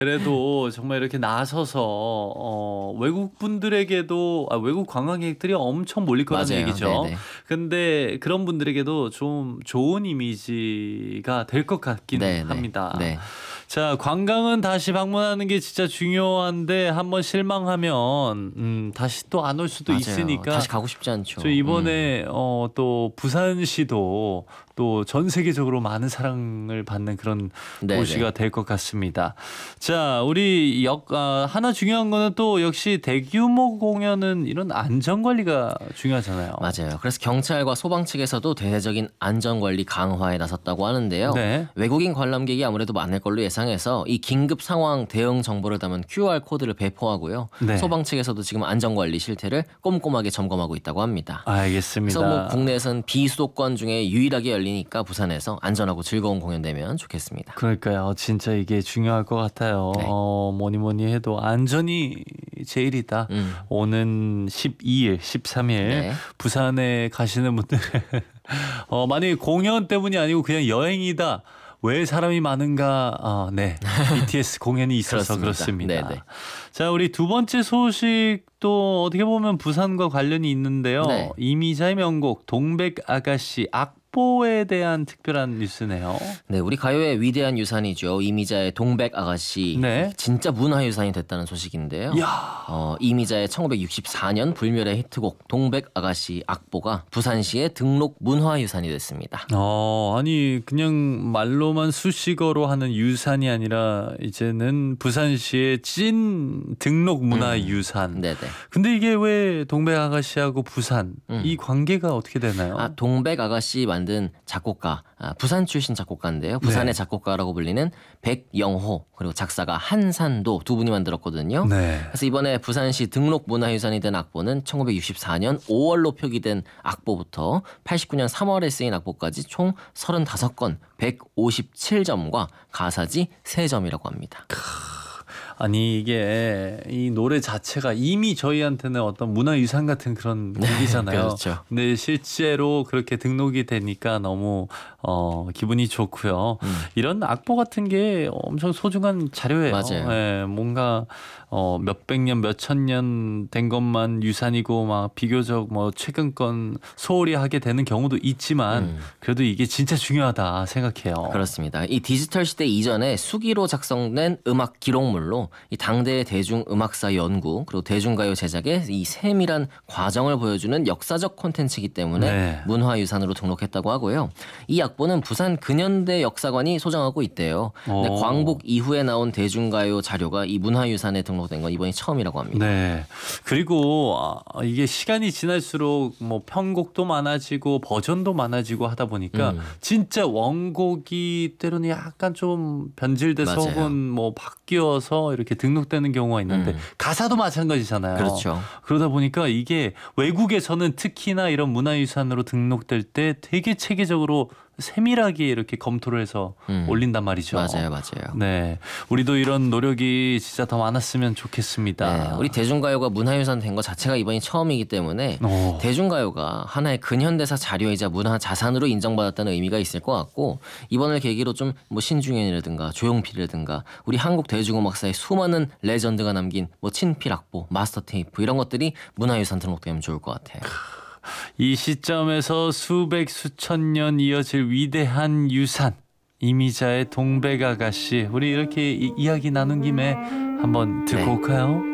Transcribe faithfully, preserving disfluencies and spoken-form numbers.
그래도 정말 이렇게 나서서 어, 외국 분들에게도 아, 외국 관광객들이 엄청 몰릴 거라는 맞아요. 얘기죠. 네네. 근데 그런 분들에게도 좀 좋은 이미지가 될 것 같긴 네네. 합니다. 네. 자, 관광은 다시 방문하는 게 진짜 중요한데 한번 실망하면 음, 다시 또 안 올 수도 맞아요. 있으니까 다시 가고 싶지 않죠. 저 이번에 어, 또 부산시도 또 전 세계적으로 많은 사랑을 받는 그런 네네. 도시가 될 것 같습니다. 자, 우리 역 아, 하나 중요한 거는 또 역시 대규모 공연은 이런 안전 관리가 중요하잖아요. 맞아요. 그래서 경찰과 소방 측에서도 대대적인 안전관리 강화에 나섰다고 하는데요. 네. 외국인 관람객이 아무래도 많을 걸로 예상해서 이 긴급 상황 대응 정보를 담은 큐알 코드를 배포하고요. 네. 소방 측에서도 지금 안전관리 실태를 꼼꼼하게 점검하고 있다고 합니다. 알겠습니다. 그래서 뭐 국내에서는 비수도권 중에 유일하게 열리니까 부산에서 안전하고 즐거운 공연되면 좋겠습니다. 그러니까요. 진짜 이게 중요할 것 같아요. 네. 어, 뭐니 뭐니 해도 안전이 제일이다. 음. 오는 십이 일, 십삼 일 네. 부산에 가시는 분들 어, 만약에 공연 때문이 아니고 그냥 여행이다. 왜 사람이 많은가? 아, 네. 비티에스 공연이 있어서 그렇습니다. 그렇습니다. 네네. 자, 우리 두 번째 소식도 어떻게 보면 부산과 관련이 있는데요. 네. 이미자의 명곡 동백 아가씨 악보에 대한 특별한 뉴스네요. 네, 우리 가요의 위대한 유산이죠. 이미자의 동백 아가씨. 네. 진짜 문화유산이 됐다는 소식인데요. 야. 어, 이미자의 천구백육십사 년 불멸의 히트곡 동백 아가씨 악보가 부산시의 등록 문화유산이 됐습니다. 어, 아니 그냥 말로만 수식어로 하는 유산이 아니라 이제는 부산시의 찐 등록 문화유산. 네네. 근데 이게 왜 동백 아가씨하고 부산 음. 이 관계가 어떻게 되나요? 아, 동백 아가씨 만든 작곡가, 아, 부산 출신 작곡가인데요. 부산의 네. 작곡가라고 불리는 백영호, 그리고 작사가 한산도 두 분이 만들었거든요. 네. 그래서 이번에 부산시 등록 문화유산이 된 악보는 천구백육십사 년 오월로 표기된 악보부터 팔십구 년 삼월에 쓰인 악보까지 총 서른다섯 건 백오십칠 점과 가사지 세 점이라고 합니다. 아니 이게 이 노래 자체가 이미 저희한테는 어떤 문화유산 같은 그런 분위기잖아요. 그렇죠. 근데 실제로 그렇게 등록이 되니까 너무 어, 기분이 좋고요. 음. 이런 악보 같은 게 엄청 소중한 자료예요. 맞아요. 예, 뭔가 어, 몇백 년, 몇천 년 된 것만 유산이고 막 비교적 뭐 최근 건 소홀히 하게 되는 경우도 있지만 음. 그래도 이게 진짜 중요하다 생각해요. 그렇습니다. 이 디지털 시대 이전에 수기로 작성된 음악 기록물로 이 당대의 대중음악사 연구 그리고 대중가요 제작의 이 세밀한 과정을 보여주는 역사적 콘텐츠이기 때문에 네. 문화유산으로 등록했다고 하고요. 이 악보는 부산 근현대 역사관이 소장하고 있대요. 근데 오. 광복 이후에 나온 대중가요 자료가 이 문화유산에 등록된 건 이번이 처음이라고 합니다. 네. 그리고 아, 이게 시간이 지날수록 뭐 편곡도 많아지고 버전도 많아지고 하다 보니까 음. 진짜 원곡이 때로는 약간 좀 변질돼서 맞아요. 혹은 뭐 바뀌어서 이렇게 등록되는 경우가 있는데 음. 가사도 마찬가지잖아요. 그렇죠. 그러다 보니까 이게 외국에서는 특히나 이런 문화유산으로 등록될 때 되게 체계적으로 세밀하게 이렇게 검토를 해서 음. 올린단 말이죠. 맞아요, 맞아요. 네, 우리도 이런 노력이 진짜 더 많았으면 좋겠습니다. 네, 우리 대중가요가 문화유산 된 것 자체가 이번이 처음이기 때문에 오. 대중가요가 하나의 근현대사 자료이자 문화 자산으로 인정받았다는 의미가 있을 것 같고 이번을 계기로 좀 뭐 신중현이라든가 조용필이라든가 우리 한국 대중음악사의 수많은 레전드가 남긴 뭐 친필 악보, 마스터 테이프 이런 것들이 문화유산 등록되면 좋을 것 같아요. 이 시점에서 수백 수천 년 이어질 위대한 유산 이미자의 동백 아가씨 우리 이렇게 이, 이야기 나눈 김에 한번 듣고 네. 올까요?